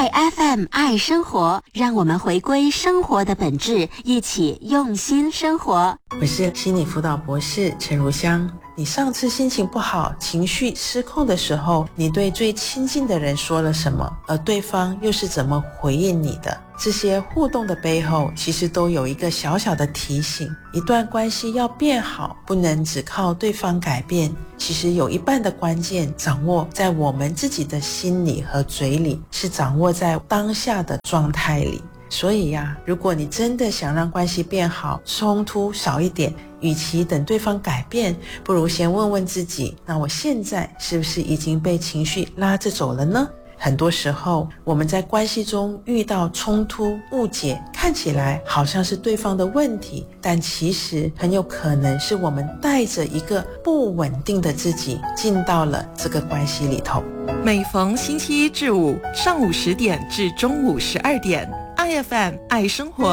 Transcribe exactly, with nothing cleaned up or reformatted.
爱 F M 爱生活，让我们回归生活的本质，一起用心生活。 我是心理辅导博士陈如香。你上次心情不好、情绪失控的时候，你对最亲近的人说了什么？而对方又是怎么回应你的？这些互动的背后，其实都有一个小小的提醒：一段关系要变好，不能只靠对方改变。其实有一半的关键掌握在我们自己的心里和嘴里，是掌握在当下的状态里。所以呀，如果你真的想让关系变好，冲突少一点，与其等对方改变，不如先问问自己，那我现在是不是已经被情绪拉着走了呢？很多时候我们在关系中遇到冲突、误解，看起来好像是对方的问题，但其实很有可能是我们带着一个不稳定的自己进到了这个关系里头。 每逢星期一至五上午十点至中午十二点， I F M 爱生活